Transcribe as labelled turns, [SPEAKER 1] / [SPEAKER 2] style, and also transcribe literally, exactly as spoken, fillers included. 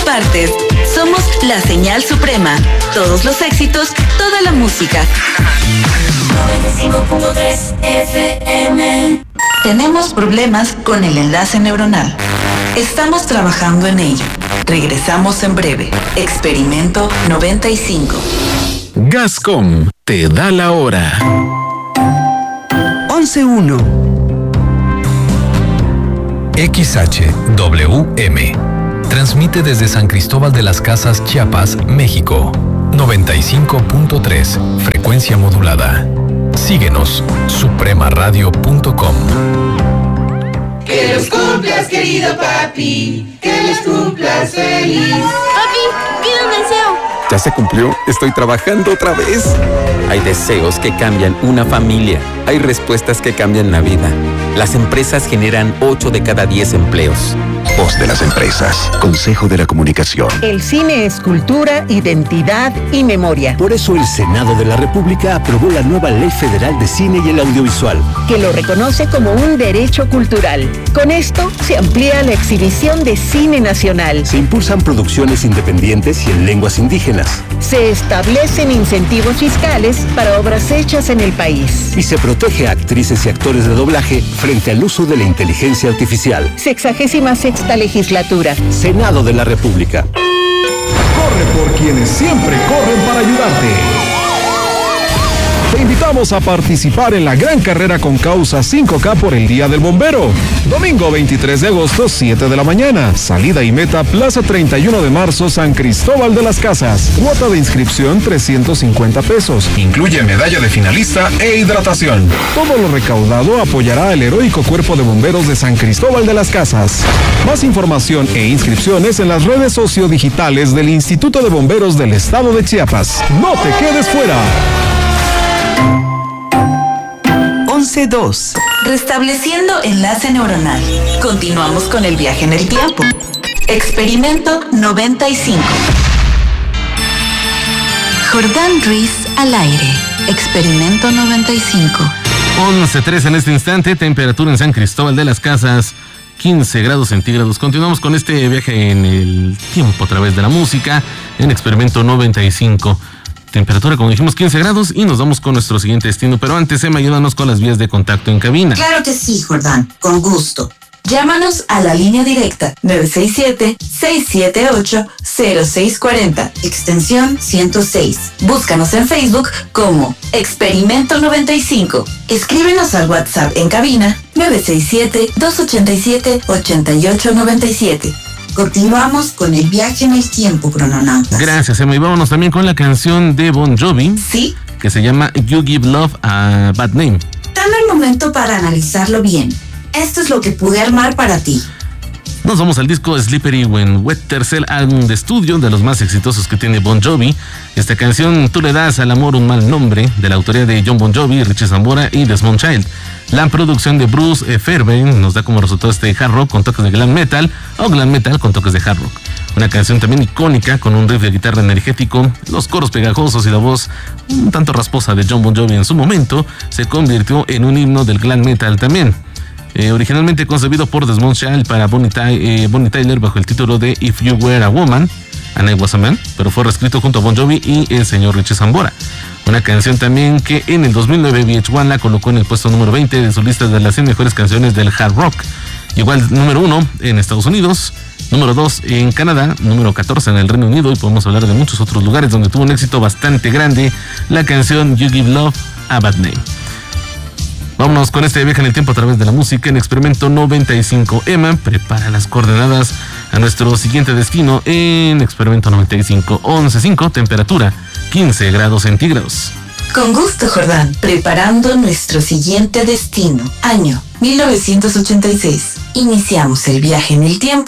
[SPEAKER 1] partes. Somos la señal suprema. Todos los éxitos, toda la música.
[SPEAKER 2] noventa y cinco punto tres F M.
[SPEAKER 1] Tenemos problemas con el enlace neuronal. Estamos trabajando en ello. Regresamos en breve. Experimento noventa y cinco.
[SPEAKER 3] Gascom te da la hora.
[SPEAKER 4] once uno.
[SPEAKER 5] X H W M. Transmite desde San Cristóbal de las Casas, Chiapas, México. noventa y cinco punto tres. Frecuencia modulada. Síguenos, suprema radio punto com.
[SPEAKER 6] Que los cumplas, querido papi. Que los cumplas feliz.
[SPEAKER 7] Papi, pide un deseo.
[SPEAKER 8] ¿Ya se cumplió? Estoy trabajando otra vez. Hay deseos que cambian una familia. Hay respuestas que cambian la vida. Las empresas generan ocho de cada diez empleos.
[SPEAKER 9] Voz de las empresas. Consejo de la Comunicación.
[SPEAKER 10] El cine es cultura, identidad y memoria.
[SPEAKER 11] Por eso el Senado de la República aprobó la nueva Ley Federal de Cine y el Audiovisual,
[SPEAKER 10] que lo reconoce como un derecho cultural. Con esto se amplía la exhibición de cine nacional.
[SPEAKER 11] Se impulsan producciones independientes y en lenguas indígenas.
[SPEAKER 10] Se establecen incentivos fiscales para obras hechas en el país.
[SPEAKER 11] Y se protege a actrices y actores de doblaje frente al uso de la inteligencia artificial.
[SPEAKER 10] Sexagésima sexta legislatura.
[SPEAKER 11] Senado de la República.
[SPEAKER 12] Corre por quienes siempre corren para ayudarte. Te invitamos a participar en la gran carrera con causa cinco K por el Día del Bombero. Domingo veintitrés de agosto, siete de la mañana. Salida y meta, Plaza treinta y uno de marzo, San Cristóbal de las Casas. Cuota de inscripción, trescientos cincuenta pesos. Incluye medalla de finalista e hidratación. Todo lo recaudado apoyará al heroico Cuerpo de Bomberos de San Cristóbal de las Casas. Más información e inscripciones en las redes sociodigitales del Instituto de Bomberos del Estado de Chiapas. ¡No te quedes fuera!
[SPEAKER 1] once dos. Restableciendo enlace neuronal. Continuamos con el viaje en el tiempo. Experimento noventa y cinco. Jordán Ruiz al aire. Experimento noventa y cinco.
[SPEAKER 13] once tres en este instante. Temperatura en San Cristóbal de las Casas, quince grados centígrados. Continuamos con este viaje en el tiempo a través de la música en Experimento noventa y cinco. Temperatura, como dijimos, quince grados, y nos vamos con nuestro siguiente destino. Pero antes, Emma, ayúdanos con las vías de contacto en cabina.
[SPEAKER 1] Claro que sí, Jordán, con gusto. Llámanos a la línea directa nueve seis siete, seis siete ocho, cero seis cuatro cero, extensión ciento seis. Búscanos en Facebook como Experimento noventa y cinco. Escríbenos al WhatsApp en cabina nueve seis siete, dos ocho siete, ocho ocho nueve siete. Continuamos con el viaje en el tiempo, crononautas.
[SPEAKER 13] Gracias, Emma. Y vámonos también con la canción de Bon Jovi.
[SPEAKER 1] Sí.
[SPEAKER 13] Que se llama You Give Love a Bad Name.
[SPEAKER 1] Dame el momento para analizarlo bien. Esto es lo que pude armar para ti.
[SPEAKER 13] Nos vamos al disco Slippery When Wet, tercer álbum de estudio, de los más exitosos que tiene Bon Jovi. Esta canción, Tú le das al amor un mal nombre, de la autoría de Jon Bon Jovi, Richie Sambora y Desmond Child. La producción de Bruce Fairbairn nos da como resultado este hard rock con toques de glam metal, o glam metal con toques de hard rock. Una canción también icónica con un riff de guitarra energético, los coros pegajosos y la voz un tanto rasposa de Jon Bon Jovi en su momento se convirtió en un himno del glam metal también. Eh, originalmente concebido por Desmond Child para Bonnie, eh, Bonnie Tyler bajo el título de If You Were a Woman and I Was a Man, pero fue reescrito junto a Bon Jovi y el señor Richie Sambora. Una canción también que en el dos mil nueve V H uno la colocó en el puesto número veinte de su lista de las cien mejores canciones del hard rock. Llegó al número uno en Estados Unidos, número dos en Canadá, número catorce en el Reino Unido, y podemos hablar de muchos otros lugares donde tuvo un éxito bastante grande la canción You Give Love a Bad Name. Vámonos con este viaje en el tiempo a través de la música en Experimento noventa y cinco. Emma, prepara las coordenadas a nuestro siguiente destino en Experimento noventa y cinco. once cinco, temperatura quince grados centígrados.
[SPEAKER 1] Con gusto, Jordán. Preparando nuestro siguiente destino. Año mil novecientos ochenta y seis. Iniciamos el viaje en el tiempo